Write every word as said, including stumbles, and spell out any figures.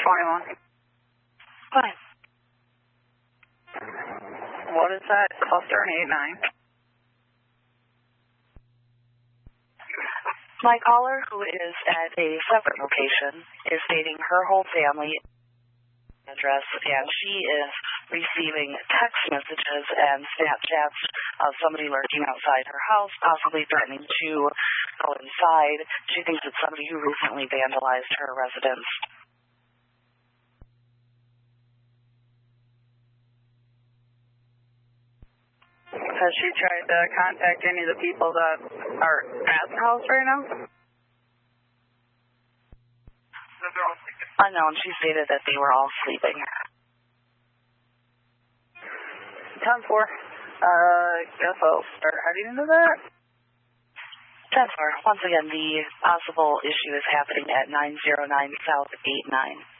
twenty-one. Fine. What is that? Cluster and eight nine. My caller, who is at a separate location, is stating her whole family address, and she is receiving text messages and Snapchats of somebody lurking outside her house, possibly threatening to go inside. She thinks it's somebody who recently vandalized her residence. Has she tried to contact any of the people that are at the house right now? Unknown. She stated that they were all sleeping. ten four. Uh, guess I'll start heading into that. ten four. Once again, the possible issue is happening at nine oh nine South eight nine.